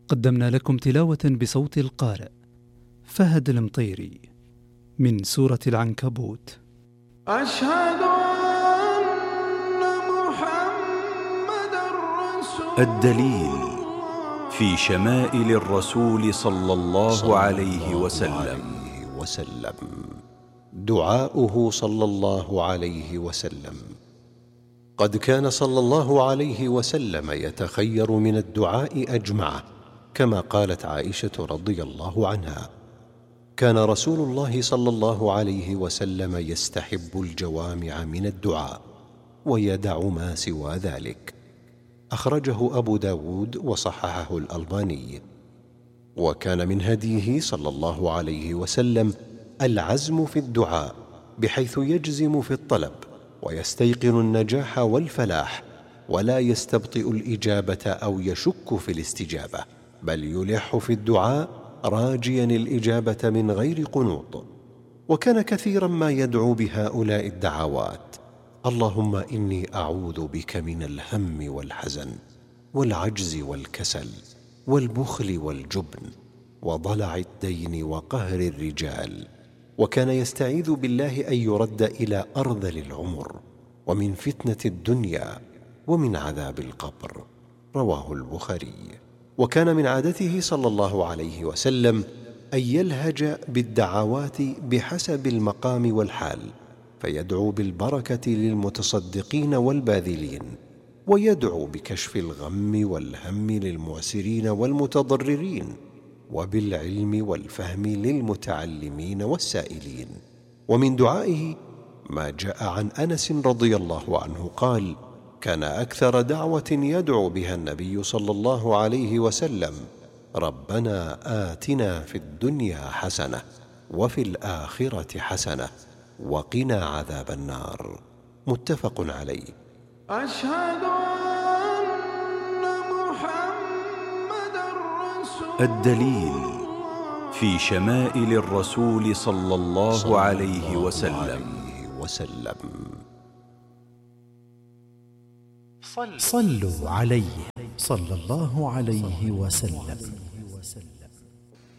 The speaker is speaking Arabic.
قدمنا لكم تلاوة بصوت القارئ فهد المطيري من سورة العنكبوت. أشهد أن محمدًا رسول الدليل في شمائل الرسول صلى الله عليه وسلم. دعاؤه صلى الله عليه وسلم. قد كان صلى الله عليه وسلم يتخير من الدعاء أجمعه، كما قالت عائشة رضي الله عنها: كان رسول الله صلى الله عليه وسلم يستحب الجوامع من الدعاء ويدع ما سوى ذلك. أخرجه أبو داود وصححه الألباني. وكان من هديه صلى الله عليه وسلم العزم في الدعاء، بحيث يجزم في الطلب ويستيقن النجاح والفلاح، ولا يستبطئ الإجابة أو يشك في الاستجابة، بل يلح في الدعاء راجيا الإجابة من غير قنوط. وكان كثيرا ما يدعو بهؤلاء الدعوات: اللهم إني أعوذ بك من الهم والحزن والعجز والكسل والبخل والجبن وضلع الدين وقهر الرجال. وكان يستعيذ بالله أن يرد إلى أرذل العمر، ومن فتنة الدنيا، ومن عذاب القبر. رواه البخاري. وكان من عادته صلى الله عليه وسلم أن يلهج بالدعوات بحسب المقام والحال، فيدعو بالبركة للمتصدقين والباذلين، ويدعو بكشف الغم والهم للمعسرين والمتضررين، وبالعلم والفهم للمتعلمين والسائلين. ومن دعائه ما جاء عن أنس رضي الله عنه قال: كان أكثر دعوة يدعو بها النبي صلى الله عليه وسلم: ربنا آتنا في الدنيا حسنة وفي الآخرة حسنة وقنا عذاب النار. متفق عليه. أشهد أن محمدًا رسول الدليل في شمائل الرسول صلى الله عليه وسلم. صلوا عليه صلى الله عليه وسلم.